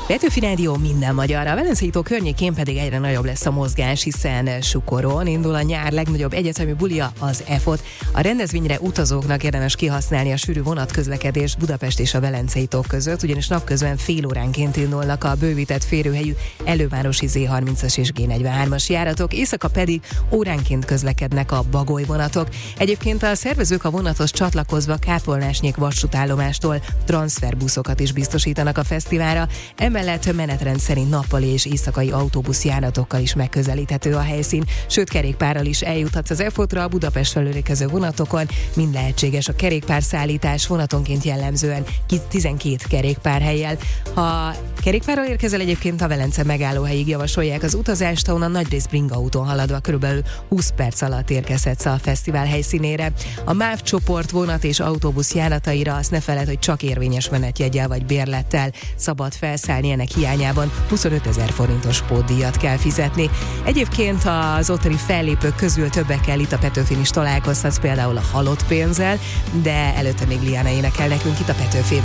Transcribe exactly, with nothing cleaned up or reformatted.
Petőfi Rádió minden magyar. A Velencei tó környékén pedig egyre nagyobb lesz a mozgás, hiszen Sukoron indul a nyár legnagyobb egyetemi bulia, az é ef o té. A rendezvényre utazóknak érdemes kihasználni a sűrű vonatközlekedést Budapest és a Velencei tó között, ugyanis napközben fél óránként indulnak a bővített férőhelyű elővárosi zé harmincas és gé negyvenhármas járatok, éjszaka pedig óránként közlekednek a Bagoly vonatok. Egyébként a szervezők a vonathoz csatlakozva Kápolnásnyék vasútállomástól transferbuszokat is biztosítanak a fesztiválra. Emellett menetrend szerint nappali és éjszakai autóbuszjáratokkal is megközelíthető a helyszín, sőt kerékpárral is eljuthatsz az é ef o té-ra a Budapest felől érkező vonatokon, mind lehetséges a kerékpárszállítás, vonatonként jellemzően tizenkét kerékpárhellyel. Ha kerékpárral érkezel, egyébként a Velence megállóhelyig javasolják az utazást, ahonnan nagyrészt bringautón haladva körülbelül húsz perc alatt érkezhetsz a fesztivál helyszínére. A MÁV csoport vonat és autóbusz járataira azt ne feled, hogy csak érvényes menetjeggyel vagy bérlettel szabad felszállni, ennek hiányában huszonötezer forintos pótdíjat kell fizetni. Egyébként az ottani fellépők közül többekkel itt a Petőfin is találkozhatsz, például a Halott pénzzel, de előtte még Liana énekel nekünk itt a Petőfin.